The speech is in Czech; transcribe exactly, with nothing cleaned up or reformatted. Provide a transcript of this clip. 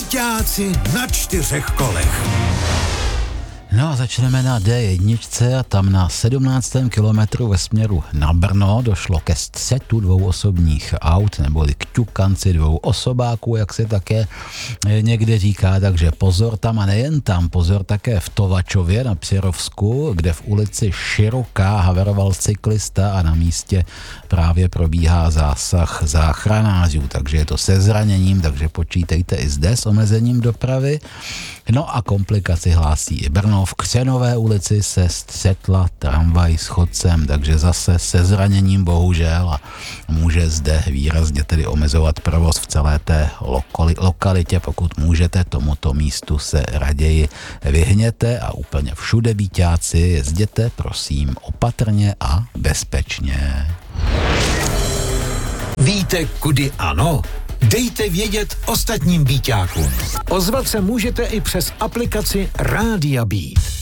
Víťáci na čtyřech kolech. No a začneme na dé jedna a tam na sedmnáctém kilometru ve směru na Brno došlo ke střetu dvou osobních aut, neboli k ťukanci dvou osobáků, jak se také někde říká, takže pozor tam a nejen tam, pozor také v Tovačově na Přerovsku, kde v ulici Široká haveroval cyklista a na místě právě probíhá zásah záchranářů, takže je to se zraněním, takže počítejte i zde s omezením dopravy. No a komplikaci hlásí i Brno. V Křenové ulici se střetla tramvaj s chodcem, takže zase se zraněním bohužel a může zde výrazně tedy omezovat provoz v celé té lokali- lokalitě. Pokud můžete, tomuto místu se raději vyhněte a úplně všude, víťáci, jezděte prosím opatrně a bezpečně. Víte, kudy ano? Dejte vědět ostatním víťákům. Ozvat se můžete i přes aplikaci Rádia Beat.